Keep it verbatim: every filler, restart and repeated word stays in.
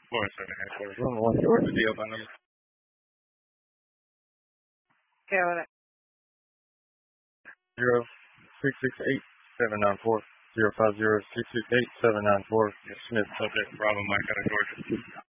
Four seven headquarters. One one. What's the deal by number? Carolina. Zero six six eight seven nine four zero five zero six six eight seven nine four. Smith subject Bravo Mike out of Georgia.